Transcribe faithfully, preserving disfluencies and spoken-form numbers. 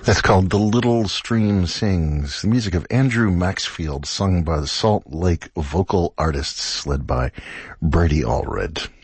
That's called The Little Stream Sings, the music of Andrew Maxfield, sung by the Salt Lake vocal artists led by Brady Allred.